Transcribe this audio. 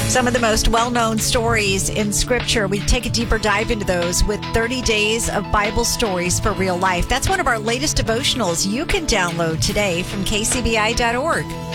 Some of the most well-known stories in Scripture. We take a deeper dive into those with 30 Days of Bible Stories for Real Life. That's one of our latest devotionals you can download today from kcbi.org.